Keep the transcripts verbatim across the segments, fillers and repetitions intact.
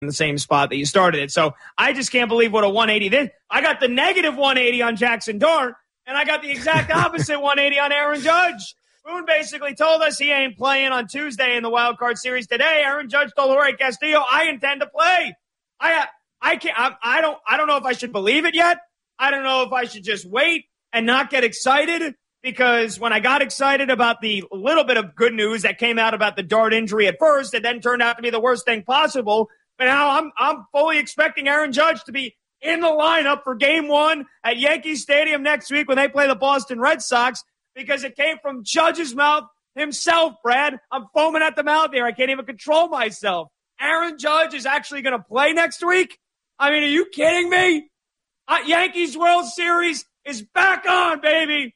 in the same spot that you started it. So I just can't believe what a one eighty did. I got the negative one eighty on Jackson Dart, and I got the exact opposite one eighty on Aaron Judge. Boone basically told us he ain't playing on Tuesday in the wild card series. Today, Aaron Judge told Jorge Castillo, I intend to play. I I can't I, I don't I don't know if I should believe it yet. I don't know if I should just wait and not get excited, because when I got excited about the little bit of good news that came out about the Dart injury at first, it then turned out to be the worst thing possible. But now I'm I'm fully expecting Aaron Judge to be in the lineup for game one at Yankee Stadium next week when they play the Boston Red Sox, because it came from Judge's mouth himself, Brad. I'm foaming at the mouth here. I can't even control myself. Aaron Judge is actually going to play next week? I mean, are you kidding me? Uh, Yankees World Series is back on, baby.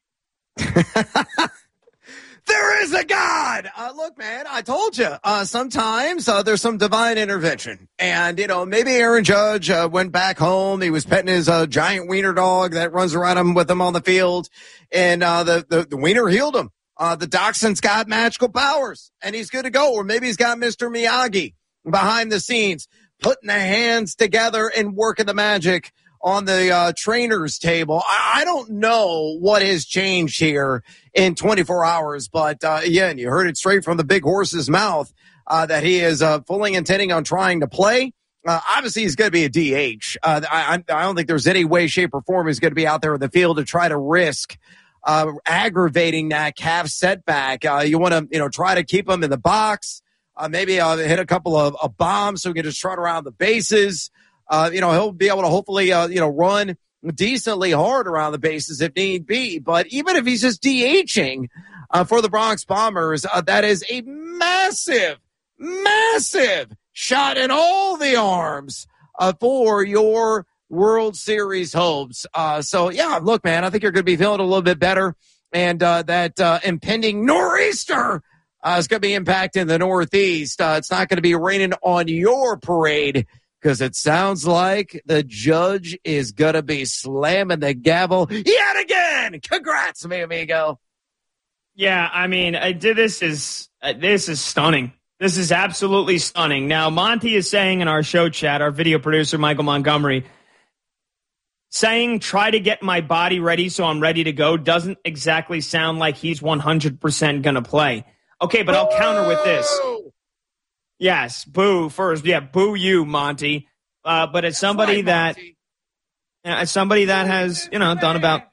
There is a God. Uh, look, man, I told you. Uh, sometimes uh, there's some divine intervention. And, you know, maybe Aaron Judge uh, went back home. He was petting his uh, giant wiener dog that runs around him with him on the field. And uh, the, the, the wiener healed him. Uh, the dachshund's got magical powers, and he's good to go. Or maybe he's got Mister Miyagi behind the scenes, putting the hands together and working the magic on the uh, trainer's table. I, I don't know what has changed here in twenty-four hours, but uh, again, you heard it straight from the big horse's mouth uh, that he is uh, fully intending on trying to play. Uh, obviously, he's going to be a D H. Uh, I, I don't think there's any way, shape, or form he's going to be out there in the field to try to risk uh, aggravating that calf setback. Uh, you want to, you know, try to keep him in the box. Uh, maybe uh, hit a couple of, of bombs so he can just trot around the bases. Uh, you know, he'll be able to hopefully, uh, you know, run decently hard around the bases if need be. But even if he's just DHing uh, for the Bronx Bombers, uh, that is a massive, massive shot in all the arms uh, for your World Series hopes. Uh, so, yeah, look, man, I think you're going to be feeling a little bit better. And uh, that uh, impending nor'easter uh, is going to be impacting the Northeast. Uh, it's not going to be raining on your parade, because it sounds like the Judge is going to be slamming the gavel yet again. Congrats, mi amigo. Yeah, I mean, I did, this is uh, this is stunning. This is absolutely stunning. Now, Monty is saying in our show chat, our video producer, Michael Montgomery, saying try to get my body ready so I'm ready to go doesn't exactly sound like he's one hundred percent going to play. Okay, but I'll counter with this. Yes, boo first. Yeah, boo you, Monty. Uh, but as somebody right, that, uh, as somebody that has, you know, done about,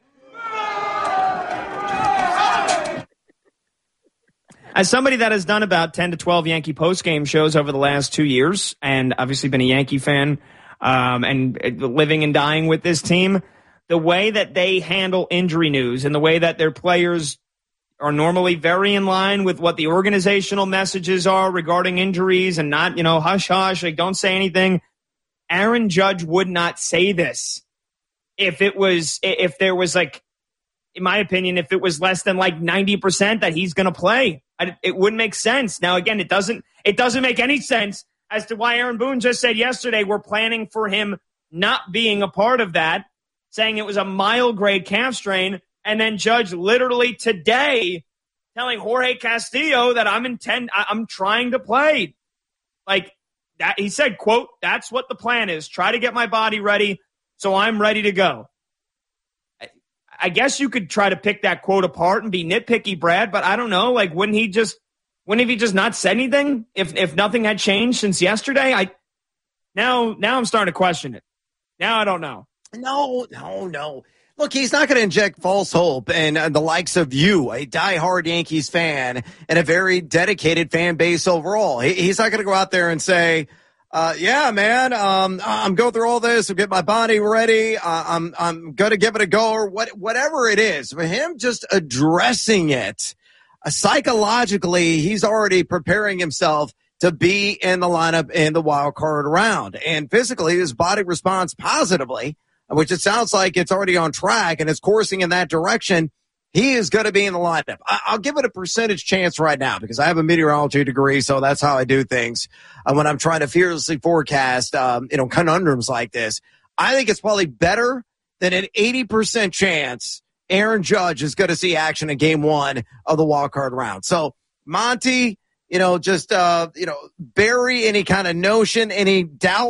as somebody that has done about ten to twelve Yankee postgame shows over the last two years, and obviously been a Yankee fan, um, and living and dying with this team, the way that they handle injury news and the way that their players are normally very in line with what the organizational messages are regarding injuries and not, you know, hush, hush, like don't say anything. Aaron Judge would not say this if it was, if there was like, in my opinion, if it was less than like ninety percent that he's going to play. I, it wouldn't make sense. Now, again, it doesn't, it doesn't make any sense as to why Aaron Boone just said yesterday we're planning for him not being a part of that, saying it was a mild grade calf strain. And then Judge literally today telling Jorge Castillo that I'm intend I'm trying to play. Like that, he said, quote, that's what the plan is. Try to get my body ready so I'm ready to go. I, I guess you could try to pick that quote apart and be nitpicky, Brad, but I don't know. Like, wouldn't he just wouldn't he just not say anything if if nothing had changed since yesterday? I now now I'm starting to question it. Now I don't know. No, no, no. Look, he's not going to inject false hope in uh, the likes of you, a diehard Yankees fan and a very dedicated fan base overall. He, he's not going to go out there and say, uh, yeah, man, um, I'm going through all this and get my body ready. Uh, I'm I'm going to give it a go, or what, whatever it is. For him just addressing it, uh, psychologically, he's already preparing himself to be in the lineup in the wild card round. And physically, his body responds positively, which it sounds like it's already on track and it's coursing in that direction. He is going to be in the lineup. I- I'll give it a percentage chance right now because I have a meteorology degree, so that's how I do things. Uh, when I'm trying to fearlessly forecast, um, you know, conundrums like this, I think it's probably better than an eighty percent chance Aaron Judge is going to see action in game one of the wild card round. So, Monty, you know, just, uh, you know, bury any kind of notion, any doubt